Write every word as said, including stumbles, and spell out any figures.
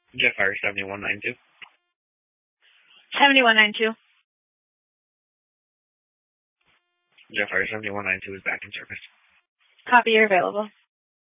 Jetfire seventy-one ninety-two. seventy-one ninety-two. Jetfire seventy-one ninety-two is back in service. Copy, you're available.